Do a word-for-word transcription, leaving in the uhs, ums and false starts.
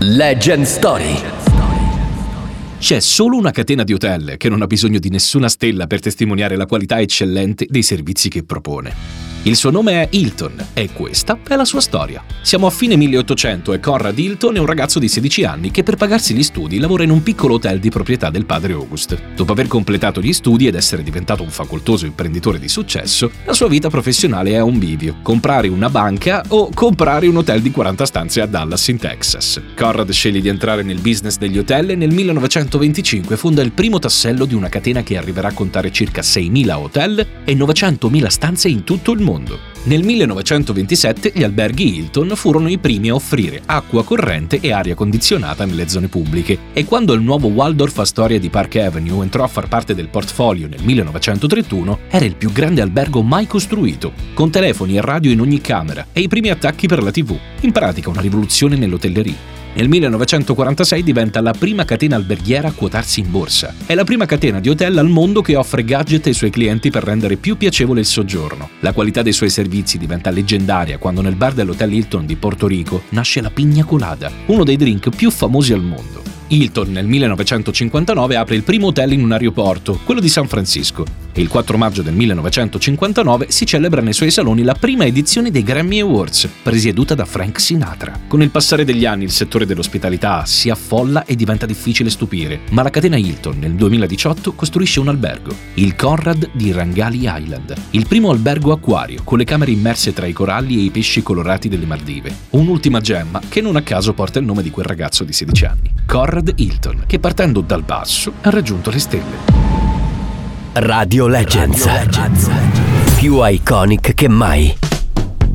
Legend Story. C'è solo una catena di hotel che non ha bisogno di nessuna stella per testimoniare la qualità eccellente dei servizi che propone. Il suo nome è Hilton e questa è la sua storia. Siamo a fine milleottocento e Conrad Hilton è un ragazzo di sedici anni che per pagarsi gli studi lavora in un piccolo hotel di proprietà del padre August. Dopo aver completato gli studi ed essere diventato un facoltoso imprenditore di successo, la sua vita professionale è a un bivio: comprare una banca o comprare un hotel di quaranta stanze a Dallas in Texas. Conrad sceglie di entrare nel business degli hotel e nel millenovecentoventicinque fonda il primo tassello di una catena che arriverà a contare circa seimila hotel e novecentomila stanze in tutto il mondo. Nel millenovecentoventisette gli alberghi Hilton furono i primi a offrire acqua corrente e aria condizionata nelle zone pubbliche, e quando il nuovo Waldorf Astoria di Park Avenue entrò a far parte del portfolio nel millenovecentotrentuno, era il più grande albergo mai costruito, con telefoni e radio in ogni camera e i primi attacchi per la tivù. In pratica una rivoluzione nell'hotellerie. Nel millenovecentoquarantasei diventa la prima catena alberghiera a quotarsi in borsa. È la prima catena di hotel al mondo che offre gadget ai suoi clienti per rendere più piacevole il soggiorno. La qualità dei suoi servizi diventa leggendaria quando nel bar dell'Hotel Hilton di Porto Rico nasce la Piña Colada, uno dei drink più famosi al mondo. Hilton nel millenovecentocinquantanove apre il primo hotel in un aeroporto, quello di San Francisco, e il quattro maggio del millenovecentocinquantanove si celebra nei suoi saloni la prima edizione dei Grammy Awards, presieduta da Frank Sinatra. Con il passare degli anni il settore dell'ospitalità si affolla e diventa difficile stupire, ma la catena Hilton nel duemiladiciotto costruisce un albergo, il Conrad di Rangali Island, il primo albergo acquario con le camere immerse tra i coralli e i pesci colorati delle Maldive. Un'ultima gemma che non a caso porta il nome di quel ragazzo di sedici anni, Conrad Hilton, che partendo dal basso ha raggiunto le stelle. Radio Legends, più iconic che mai.